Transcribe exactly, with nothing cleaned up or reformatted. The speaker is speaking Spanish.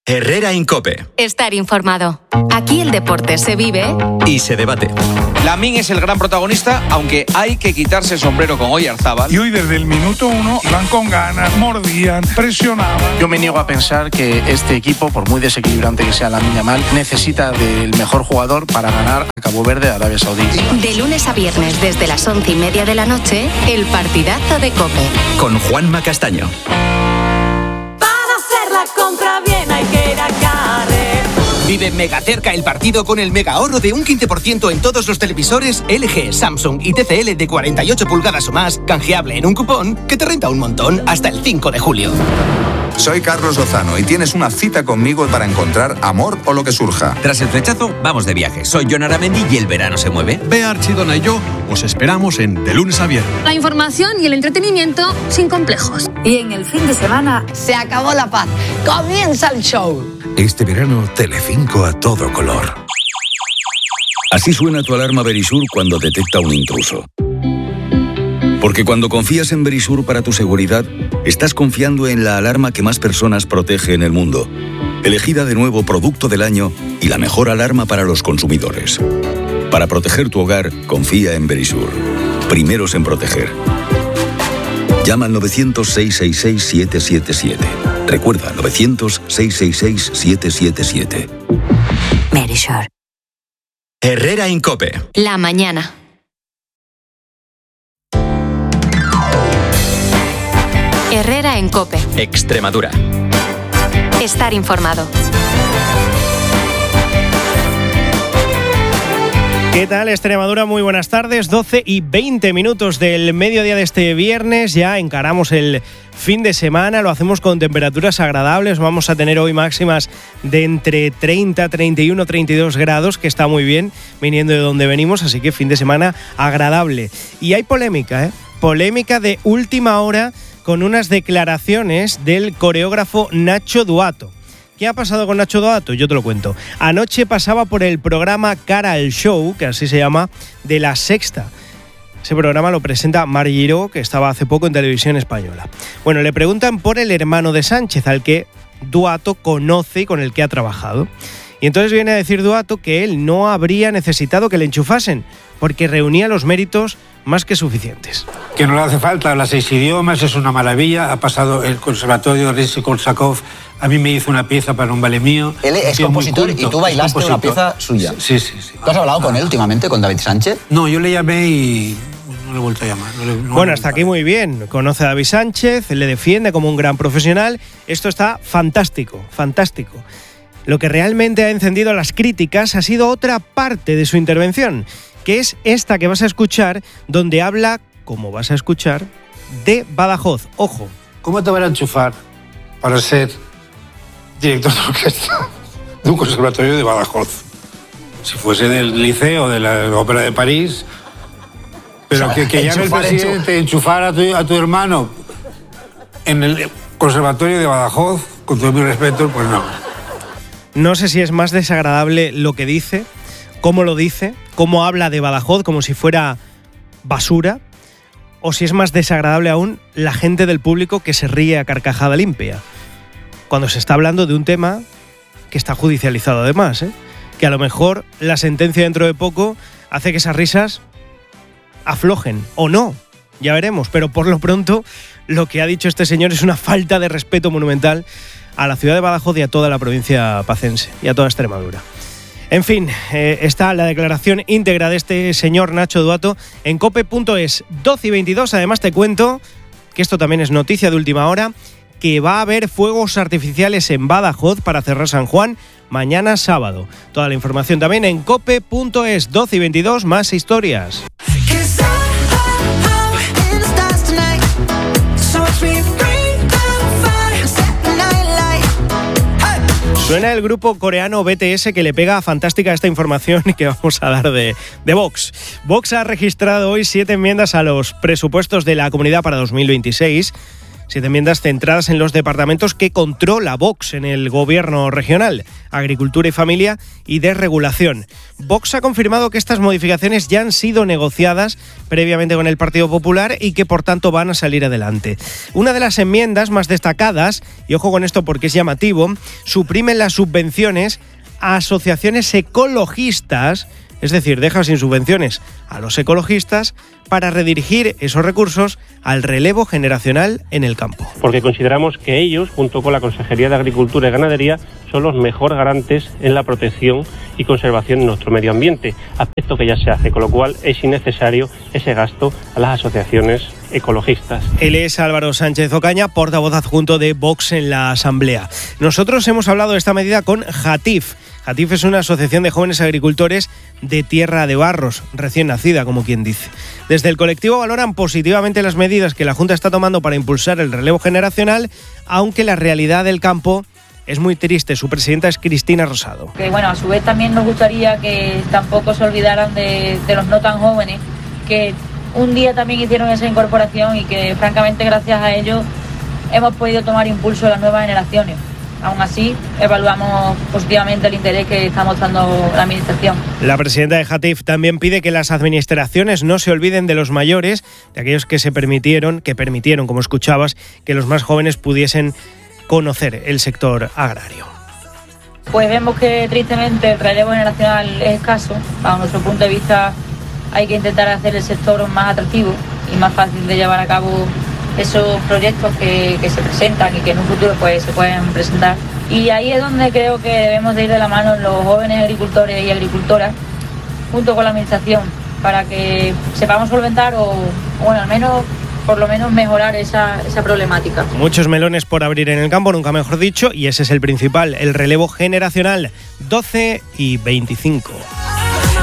Herrera en COPE. Estar informado. Aquí el deporte se vive y se debate. Lamine es el gran protagonista, aunque hay que quitarse el sombrero con Oyarzábal. Y hoy desde el minuto uno iban con ganas, mordían, presionaban. Yo me niego a pensar que este equipo, por muy desequilibrante que sea Lamine Yamal, necesita del mejor jugador para ganar a Cabo Verde, Arabia Saudí. De lunes a viernes desde las once y media de la noche, el partidazo de COPE. Con Juanma Castaño. Compra bien, hay que ir a Carrefour. Vive mega cerca el partido con el mega ahorro de un quince por ciento en todos los televisores L G, Samsung y T C L de cuarenta y ocho pulgadas o más, canjeable en un cupón que te renta un montón hasta el cinco de julio. Soy Carlos Lozano y tienes una cita conmigo para encontrar amor o lo que surja. Tras el flechazo, vamos de viaje. Soy Jon Aramendi y el verano se mueve. Bea Archidona y yo os esperamos en De Lunes a Viernes. La información y el entretenimiento sin complejos. Y en el fin de semana se acabó la paz. Comienza el show. Este verano, Telecinco a todo color. Así suena tu alarma Verisur cuando detecta un intruso. Porque cuando confías en Verisur para tu seguridad, estás confiando en la alarma que más personas protege en el mundo. Elegida de nuevo Producto del Año y la mejor alarma para los consumidores. Para proteger tu hogar, confía en Verisur. Primeros en proteger. Llama al novecientos, seiscientos sesenta y seis, siete siete siete. Recuerda, novecientos, seiscientos sesenta y seis, siete siete siete. Verisur. Herrera en COPE. La mañana. Herrera en COPE. Extremadura. Estar informado. ¿Qué tal, Extremadura? Muy buenas tardes. doce y veinte minutos del mediodía de este viernes. Ya encaramos el fin de semana. Lo hacemos con temperaturas agradables. Vamos a tener hoy máximas de entre treinta, treinta y uno, treinta y dos grados, que está muy bien viniendo de donde venimos. Así que fin de semana agradable. Y hay polémica, ¿eh? Polémica de última hora con unas declaraciones del coreógrafo Nacho Duato. ¿Qué ha pasado con Nacho Duato? Yo te lo cuento. Anoche pasaba por el programa Cara al Show, que así se llama, de La Sexta. Ese programa lo presenta Mar Giró, que estaba hace poco en Televisión Española. Bueno, le preguntan por el hermano de Sánchez, al que Duato conoce y con el que ha trabajado. Y entonces viene a decir Duato que él no habría necesitado que le enchufasen, porque reunía los méritos más que suficientes. Que no le hace falta, habla seis idiomas, es una maravilla. Ha pasado el conservatorio de Rizzi-Korsakov, a mí me hizo una pieza para un ballet mío. Él es compositor y tú bailaste una pieza suya. Sí, sí, sí. ¿Tú has hablado con él últimamente, con David Sánchez? No, yo le llamé y no le he vuelto a llamar. No le, no bueno, hasta aquí muy bien. Conoce a David Sánchez, le defiende como un gran profesional. Esto está fantástico, fantástico. Lo que realmente ha encendido las críticas ha sido otra parte de su intervención, que es esta que vas a escuchar, donde habla, como vas a escuchar, de Badajoz. Ojo. ¿Cómo te van a enchufar para ser director de orquesta de un conservatorio de Badajoz? Si fuese del liceo o de la Ópera de París, pero o sea, que, que llame el presidente a enchufar a tu, a tu hermano en el conservatorio de Badajoz, con todo mi respeto, pues no. No sé si es más desagradable lo que dice, cómo lo dice, cómo habla de Badajoz como si fuera basura, o si es más desagradable aún la gente del público que se ríe a carcajada limpia, cuando se está hablando de un tema que está judicializado además, ¿eh? Que a lo mejor la sentencia dentro de poco hace que esas risas aflojen, o no, ya veremos, pero por lo pronto lo que ha dicho este señor es una falta de respeto monumental a la ciudad de Badajoz y a toda la provincia pacense y a toda Extremadura. En fin, eh, está la declaración íntegra de este señor Nacho Duato en cope punto es. doce y veintidós, además te cuento que esto también es noticia de última hora, que va a haber fuegos artificiales en Badajoz para cerrar San Juan mañana sábado. Toda la información también en cope punto es. doce y veintidós, más historias. Suena el grupo coreano B T S, que le pega fantástica esta información que vamos a dar de, de Vox. Vox ha registrado hoy siete enmiendas a los presupuestos de la comunidad para dos mil veintiséis, Siete enmiendas centradas en los departamentos que controla Vox en el gobierno regional: Agricultura y Familia y Desregulación. Vox ha confirmado que estas modificaciones ya han sido negociadas previamente con el Partido Popular y que por tanto van a salir adelante. Una de las enmiendas más destacadas, y ojo con esto porque es llamativo, suprimen las subvenciones a asociaciones ecologistas, es decir, deja sin subvenciones a los ecologistas para redirigir esos recursos al relevo generacional en el campo. Porque consideramos que ellos, junto con la Consejería de Agricultura y Ganadería, son los mejores garantes en la protección y conservación de nuestro medio ambiente, aspecto que ya se hace, con lo cual es innecesario ese gasto a las asociaciones ecologistas. Él es Álvaro Sánchez Ocaña, portavoz adjunto de Vox en la Asamblea. Nosotros hemos hablado de esta medida con Jatif. Jatif es una asociación de jóvenes agricultores de Tierra de Barros, recién nacida, como quien dice. Desde el colectivo valoran positivamente las medidas que la Junta está tomando para impulsar el relevo generacional, aunque la realidad del campo es muy triste. Su presidenta es Cristina Rosado. Que bueno, a su vez también nos gustaría que tampoco se olvidaran de, de los no tan jóvenes, que un día también hicieron esa incorporación y que francamente gracias a ellos hemos podido tomar impulso a las nuevas generaciones. Aún así, evaluamos positivamente el interés que está mostrando la Administración. La presidenta de Jatif también pide que las administraciones no se olviden de los mayores, de aquellos que se permitieron, que permitieron, como escuchabas, que los más jóvenes pudiesen conocer el sector agrario. Pues vemos que tristemente el relevo generacional es escaso. Bajo nuestro punto de vista hay que intentar hacer el sector más atractivo y más fácil de llevar a cabo esos proyectos que, que se presentan y que en un futuro pues se pueden presentar. Y ahí es donde creo que debemos de ir de la mano los jóvenes agricultores y agricultoras junto con la Administración para que sepamos solventar o, bueno, al menos por lo menos mejorar esa, esa problemática. Muchos melones por abrir en el campo, nunca mejor dicho, y ese es el principal, el relevo generacional. doce y veinticinco.